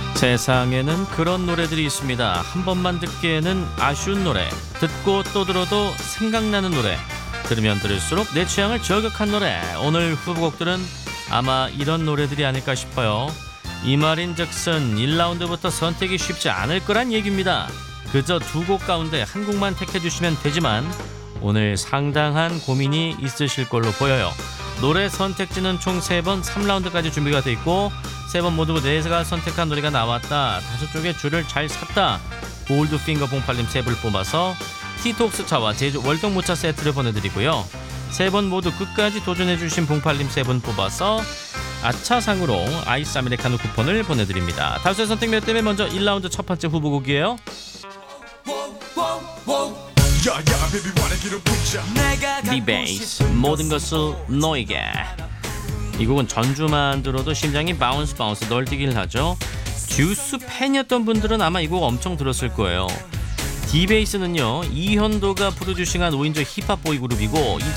세상에는 그런 노래들이 있습니다. 한 번만 듣기에는 아쉬운 노래, 듣고 또 들어도 생각나는 노래, 들으면 들을수록 내 취향을 저격한 노래. 오늘 후보곡들은 아마 이런 노래들이 아닐까 싶어요. 이 말인즉슨 1라운드부터 선택이 쉽지 않을 거란 얘기입니다. 그저 두 곡 가운데 한 곡만 택해주시면 되지만 오늘 상당한 고민이 있으실 걸로 보여요. 노래 선택지는 총 3번 3라운드까지 준비가 돼 있고 3번 모두 내가 선택한 노래가 나왔다, 5쪽의 줄을 잘 샀다, 골드핑거 봉팔님 3분을 뽑아서 티톡스 차와 제주 월동무차 세트를 보내드리고요. 3번 모두 끝까지 도전해주신 봉팔님 3분 뽑아서 아차상으로 아이스 아메리카노 쿠폰을 보내드립니다. 다수의 선택 몇 때문에 먼저 1라운드 첫 번째 후보곡이에요. 디베이스 모든 것을 너에게. 이 곡은 전주만 들어도 심장이 바운스 널뛰기를 하죠. 듀스 팬이었던 분들은 아마 이 곡 엄청 들었을 거예요. 디베이스는요, 이현도가 프로듀싱한 5인조 힙합 보이 그룹이고